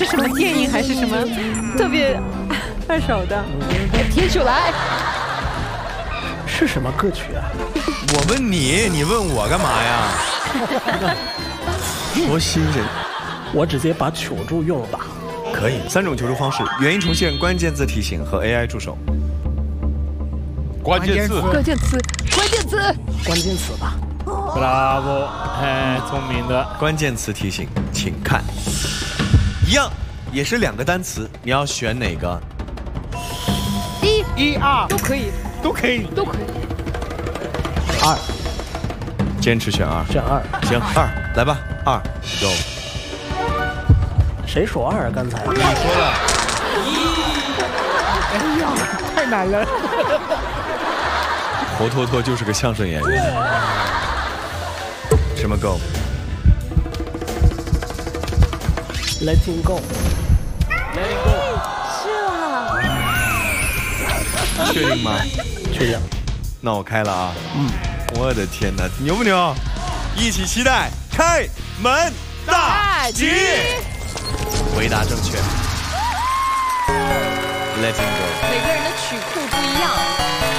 是什么电影还是什么特别二手的？天出来是什么歌曲啊？ 我问你，你问我干嘛呀？多新鲜！ 我直接把求助用了吧。 可以，3种求助方式：原音重现、关键字提醒和 AI 助手。 关键词， 关键词，关键词， 关键词吧。 Bravo， 哎，聪明的。 关键词提醒，请看。一样，也是2个单词，你要选哪个 1、2 都可以， 都可以。 都可以。 2， 坚持选2。 选2。 行，2来吧，2 go。 谁说2啊？刚才你说了。哎呀，太难了。 活脱脱就是个相声演员。什么 go？ Letting go。 是啊。 确定吗？ 确定。 那我开了啊。我的天哪，牛不牛？一起期待开门大吉！回答正确。Letting go。 每个人的曲库不一样。